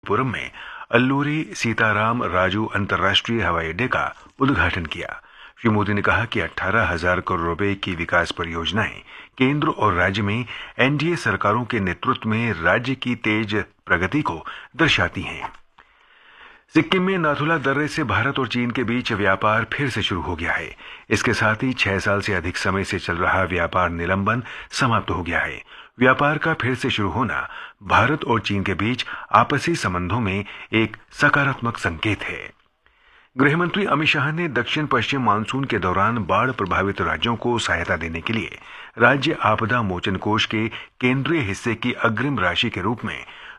तिरुवनंतपुरम में अल्लूरी सीताराम राजू अंतर्राष्ट्रीय हवाई अड्डे का उद्घाटन किया। श्री मोदी ने कहा कि 18,000 करोड़ रुपए की विकास परियोजनाएं केंद्र और राज्य में एनडीए सरकारों के नेतृत्व में राज्य की तेज प्रगति को दर्शाती हैं। सिक्किम में नाथुला दर्रे से भारत और चीन के बीच व्यापार फिर से शुरू हो गया है। इसके साथ ही 6 साल से अधिक समय से चल रहा व्यापार निलंबन समाप्त हो गया है। व्यापार का फिर से शुरू होना भारत और चीन के बीच आपसी संबंधों में एक सकारात्मक संकेत है। गृहमंत्री अमित शाह ने दक्षिण पश्चिम मानसून के दौरान बाढ़ प्रभावित राज्यों को सहायता देने के लिए राज्य आपदा मोचन कोष के केंद्रीय हिस्से की अग्रिम राशि के रूप में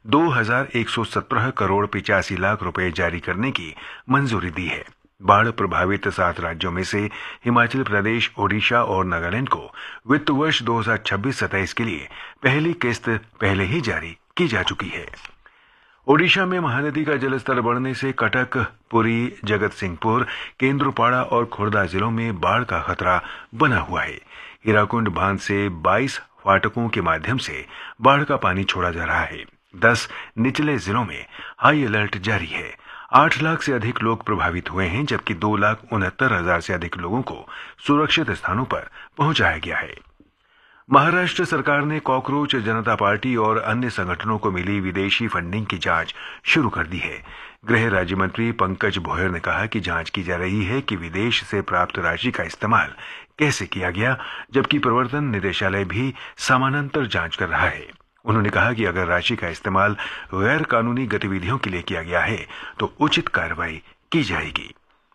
2,117 करोड़ 85 लाख रुपए जारी करने की मंजूरी दी है। बाढ़ प्रभावित 7 राज्यों में से हिमाचल प्रदेश, ओडिशा और नागालैंड को वित्त वर्ष 2026-27 के लिए पहली किस्त पहले ही जारी की जा चुकी है। ओडिशा में महानदी का जलस्तर बढ़ने से कटक, पुरी, जगत सिंहपुर, केंद्रपाड़ा और खुर्दा जिलों में बाढ़ का खतरा बना हुआ है। हीराकुंड बांध से 22 फाटकों के माध्यम से बाढ़ का पानी छोड़ा जा रहा है। 10 निचले जिलों में हाई अलर्ट जारी है। 8 लाख से अधिक लोग प्रभावित हुए हैं, जबकि 2,69,000 से अधिक लोगों को सुरक्षित स्थानों पर पहुंचाया गया है। महाराष्ट्र सरकार ने कॉकरोच जनता पार्टी और अन्य संगठनों को मिली विदेशी फंडिंग की जांच शुरू कर दी है। गृह राज्य मंत्री पंकज भोयर ने कहा कि जांच की जा रही है कि विदेश से प्राप्त राशि का इस्तेमाल कैसे किया गया, जबकि प्रवर्तन निदेशालय भी समानांतर जांच कर रहा है। उन्होंने कहा कि अगर राशि का इस्तेमाल गैर कानूनी गतिविधियों के लिए किया गया है तो उचित कार्रवाई की जाएगी।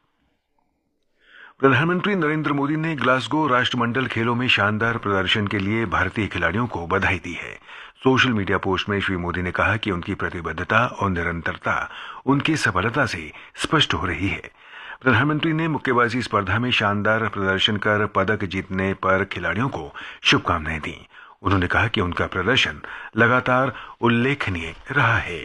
प्रधानमंत्री नरेंद्र मोदी ने ग्लासगो राष्ट्रमंडल खेलों में शानदार प्रदर्शन के लिए भारतीय खिलाड़ियों को बधाई दी है। सोशल मीडिया पोस्ट में श्री मोदी ने कहा कि उनकी प्रतिबद्धता और निरंतरता उनकी सफलता से स्पष्ट हो रही है। प्रधानमंत्री ने मुक्केबाजी स्पर्धा में शानदार प्रदर्शन कर पदक जीतने पर खिलाड़ियों को शुभकामनाएं दी। उन्होंने कहा कि उनका प्रदर्शन लगातार उल्लेखनीय रहा है।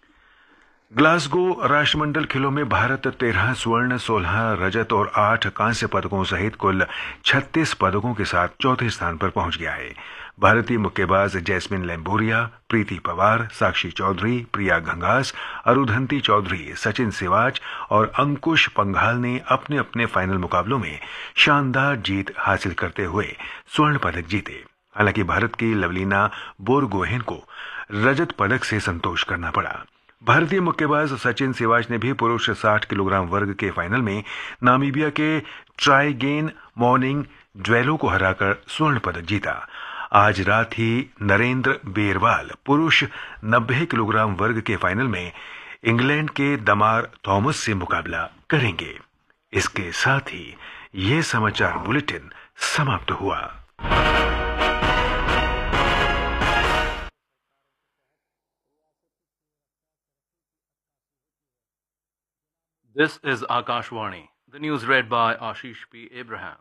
ग्लासगो राष्ट्रमंडल खेलों में भारत 13 स्वर्ण, 16 रजत और 8 कांस्य पदकों सहित कुल 36 पदकों के साथ चौथे स्थान पर पहुंच गया है। भारतीय मुक्केबाज जैस्मिन लैम्बोरिया, प्रीति पवार, साक्षी चौधरी, प्रिया घंगास, अरुधंती चौधरी, सचिन सिवाच और अंकुश पंघाल ने अपने अपने फाइनल मुकाबलों में शानदार जीत हासिल करते हुए स्वर्ण पदक जीते। हालांकि भारत की लवलीना बोरगोहेन को रजत पदक से संतोष करना पड़ा। भारतीय मुक्केबाज सचिन सिवाच ने भी पुरुष 60 किलोग्राम वर्ग के फाइनल में नामीबिया के ट्राइगेन मॉर्निंग ड्वेलो को हराकर स्वर्ण पदक जीता। आज रात ही नरेंद्र बेरवाल पुरुष 90 किलोग्राम वर्ग के फाइनल में इंग्लैंड के दमार थॉमस से मुकाबला करेंगे। इसके साथ ही ये समाचार बुलेटिन समाप्त हुआ। This is Akashvani. The news read by Ashish P. Abraham.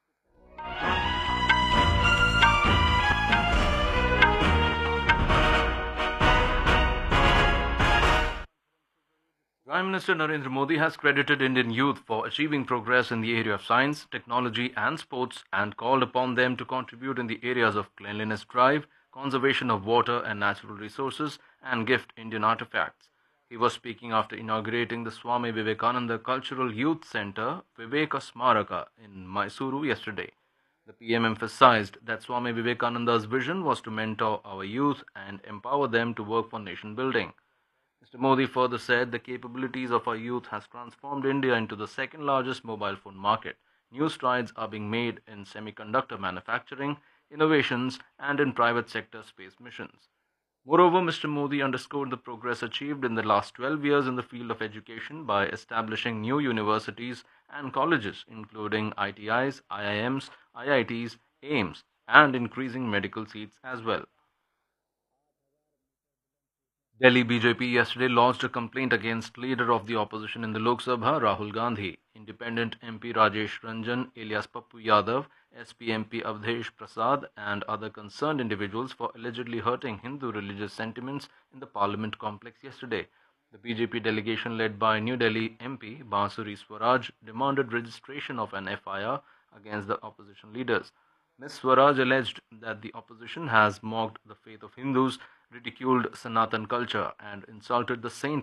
Prime Minister Narendra Modi has credited Indian youth for achieving progress in the area of science, technology and sports and called upon them to contribute in the areas of cleanliness drive, conservation of water and natural resources and gift Indian artifacts. He was speaking after inaugurating the Swami Vivekananda Cultural Youth Centre, Viveka Smaraka, in Mysuru yesterday. The PM emphasized that Swami Vivekananda's vision was to mentor our youth and empower them to work for nation building. Mr. Modi further said the capabilities of our youth has transformed India into the second largest mobile phone market. New strides are being made in semiconductor manufacturing, innovations, and in private sector space missions. Moreover, Mr. Modi underscored the progress achieved in the last 12 years in the field of education by establishing new universities and colleges, including ITIs, IIMs, IITs, AIMS, and increasing medical seats as well. Delhi BJP yesterday lodged a complaint against leader of the opposition in the Lok Sabha, Rahul Gandhi. Independent MP Rajesh Ranjan, alias Pappu Yadav, SP MP Avdesh Prasad and other concerned individuals for allegedly hurting Hindu religious sentiments in the Parliament complex yesterday. The BJP delegation led by New Delhi MP Bansuri Swaraj demanded registration of an FIR against the opposition leaders. Ms. Swaraj alleged that the opposition has mocked the faith of Hindus, ridiculed Sanatan culture and insulted the saint